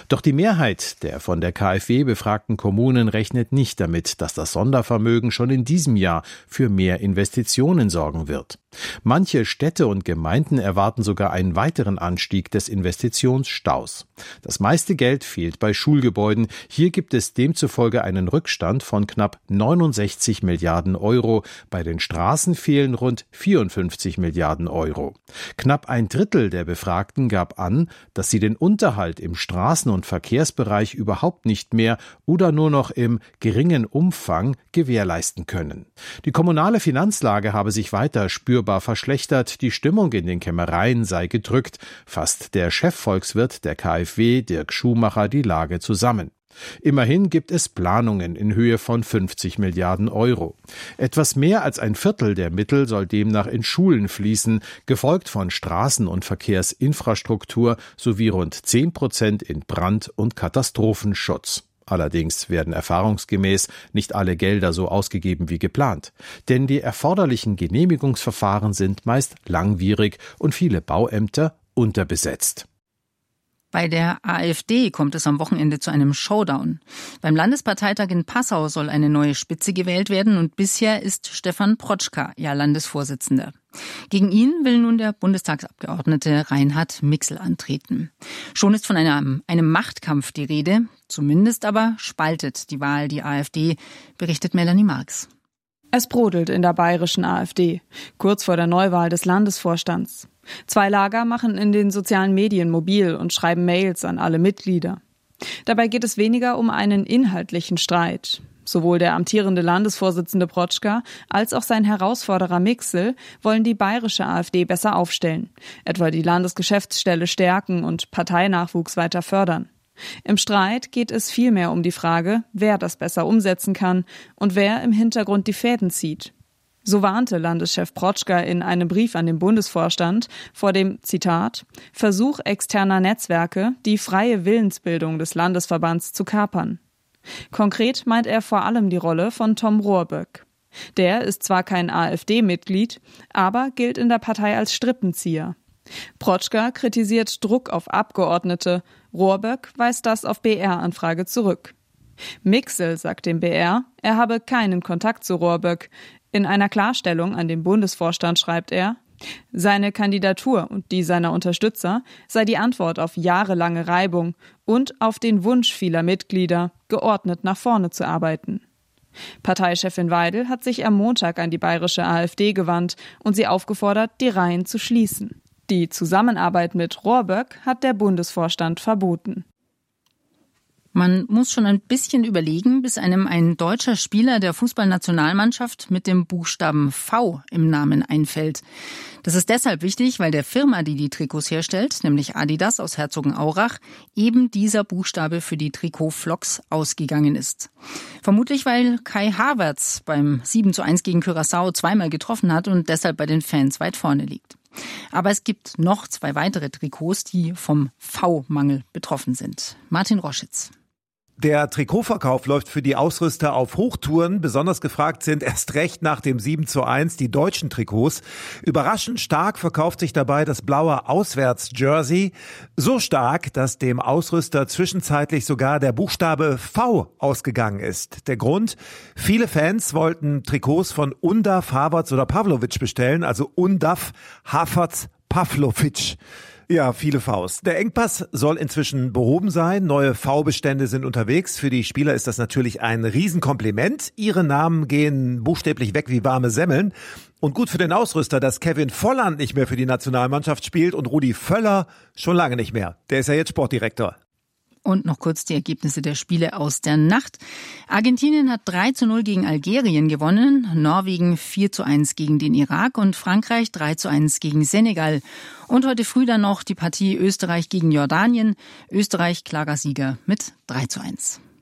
Doch die Mehrheit der von der KfW befragten Kommunen rechnet nicht damit, dass das Sondervermögen schon in diesem Jahr für mehr Investitionen sorgen wird. Manche Städte und Gemeinden erwarten sogar einen weiteren Anstieg des Investitionsstaus. Das meiste Geld fehlt bei Schulgebäuden. Hier gibt es demzufolge einen Rückstand von knapp 69 Milliarden Euro. Bei den Straßen fehlen rund 54 Milliarden Euro. Knapp ein Drittel der Befragten gab an, dass sie den Unterhalt im Straßen- und Verkehrsbereich überhaupt nicht mehr oder nur noch im geringen Umfang gewährleisten können. Die kommunale Finanzlage habe sich weiter spürbar verschlechtert, die Stimmung in den Kämmereien sei gedrückt, fasst der Chefvolkswirt der KfW, Dirk Schumacher, die Lage zusammen. Immerhin gibt es Planungen in Höhe von 50 Milliarden Euro. Etwas mehr als ein Viertel der Mittel soll demnach in Schulen fließen, gefolgt von Straßen- und Verkehrsinfrastruktur sowie rund 10% in Brand- und Katastrophenschutz. Allerdings werden erfahrungsgemäß nicht alle Gelder so ausgegeben wie geplant. Denn die erforderlichen Genehmigungsverfahren sind meist langwierig und viele Bauämter unterbesetzt. Bei der AfD kommt es am Wochenende zu einem Showdown. Beim Landesparteitag in Passau soll eine neue Spitze gewählt werden und bisher ist Stefan Protschka ja Landesvorsitzender. Gegen ihn will nun der Bundestagsabgeordnete Reinhard Mixel antreten. Schon ist von einem Machtkampf die Rede, zumindest aber spaltet die Wahl die AfD, berichtet Melanie Marx. Es brodelt in der bayerischen AfD, kurz vor der Neuwahl des Landesvorstands. 2 Lager machen in den sozialen Medien mobil und schreiben Mails an alle Mitglieder. Dabei geht es weniger um einen inhaltlichen Streit. Sowohl der amtierende Landesvorsitzende Protschka als auch sein Herausforderer Mixel wollen die bayerische AfD besser aufstellen, etwa die Landesgeschäftsstelle stärken und Parteinachwuchs weiter fördern. Im Streit geht es vielmehr um die Frage, wer das besser umsetzen kann und wer im Hintergrund die Fäden zieht. So warnte Landeschef Protschka in einem Brief an den Bundesvorstand vor dem, Zitat, Versuch externer Netzwerke, die freie Willensbildung des Landesverbands zu kapern. Konkret meint er vor allem die Rolle von Tom Rohrböck. Der ist zwar kein AfD-Mitglied, aber gilt in der Partei als Strippenzieher. Protschka kritisiert Druck auf Abgeordnete, Rohrböck weist das auf BR-Anfrage zurück. Mixel sagt dem BR, er habe keinen Kontakt zu Rohrböck. In einer Klarstellung an den Bundesvorstand schreibt er, seine Kandidatur und die seiner Unterstützer sei die Antwort auf jahrelange Reibung und auf den Wunsch vieler Mitglieder, geordnet nach vorne zu arbeiten. Parteichefin Weidel hat sich am Montag an die bayerische AfD gewandt und sie aufgefordert, die Reihen zu schließen. Die Zusammenarbeit mit Rohrböck hat der Bundesvorstand verboten. Man muss schon ein bisschen überlegen, bis einem ein deutscher Spieler der Fußballnationalmannschaft mit dem Buchstaben V im Namen einfällt. Das ist deshalb wichtig, weil der Firma, die die Trikots herstellt, nämlich Adidas aus Herzogenaurach, eben dieser Buchstabe für die Trikotflocks ausgegangen ist. Vermutlich, weil Kai Havertz beim 7:1 gegen Curaçao zweimal getroffen hat und deshalb bei den Fans weit vorne liegt. Aber es gibt noch 2 weitere Trikots, die vom V-Mangel betroffen sind. Martin Roschitz. Der Trikotverkauf läuft für die Ausrüster auf Hochtouren. Besonders gefragt sind erst recht nach dem 7:1 die deutschen Trikots. Überraschend stark verkauft sich dabei das blaue Auswärts-Jersey. So stark, dass dem Ausrüster zwischenzeitlich sogar der Buchstabe V ausgegangen ist. Der Grund? Viele Fans wollten Trikots von Undaf, Havertz oder Pavlovic bestellen, also Undaf, Havertz, Pavlovic. Ja, viele Vs. Der Engpass soll inzwischen behoben sein. Neue V-Bestände sind unterwegs. Für die Spieler ist das natürlich ein Riesenkompliment. Ihre Namen gehen buchstäblich weg wie warme Semmeln. Und gut für den Ausrüster, dass Kevin Volland nicht mehr für die Nationalmannschaft spielt und Rudi Völler schon lange nicht mehr. Der ist ja jetzt Sportdirektor. Und noch kurz die Ergebnisse der Spiele aus der Nacht. Argentinien hat 3:0 gegen Algerien gewonnen, Norwegen 4:1 gegen den Irak und Frankreich 3:1 gegen Senegal. Und heute früh dann noch die Partie Österreich gegen Jordanien. Österreich klarer Sieger mit 3:1.